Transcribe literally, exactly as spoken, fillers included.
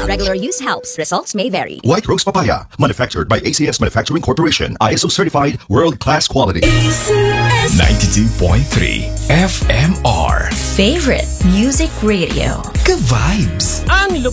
Regular use helps. Results may vary. White Rose Papaya, manufactured by A C S Manufacturing Corporation, I S O certified, world-class quality. ninety-two point three F M R. Favorite Music Radio. Ka-vibes. Ang